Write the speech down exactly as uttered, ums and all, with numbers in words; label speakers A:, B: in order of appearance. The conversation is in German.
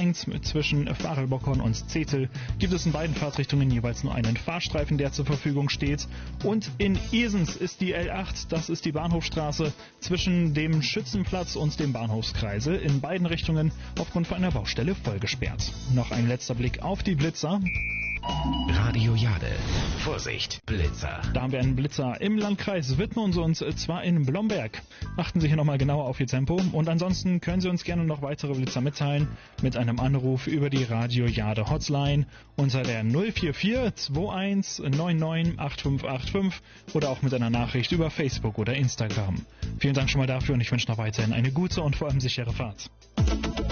A: Gegend zwischen Farelbockern und Zetel gibt es in beiden Fahrtrichtungen jeweils nur einen Fahrstreifen, der zur Verfügung steht. Und in Esens ist die L acht, das ist die Bahnhofstraße, zwischen dem Schützenplatz und dem Bahnhofskreisel in beiden Richtungen aufgrund von einer Baustelle vollgesperrt. Noch ein letzter Blick auf die Blitzer.
B: Radio Jade. Vorsicht, Blitzer.
A: Da haben wir einen Blitzer im Landkreis widmen wir uns zwar in Blomberg. Achten Sie hier nochmal genauer auf Ihr Tempo und ansonsten können Sie uns gerne noch weitere Blitzer mitteilen mit einem Anruf über die Radio Jade Hotline unter der null vier vier zwei eins neun neun acht fünf acht fünf oder auch mit einer Nachricht über Facebook oder Instagram. Vielen Dank schon mal dafür und ich wünsche noch weiterhin eine gute und vor allem sichere Fahrt.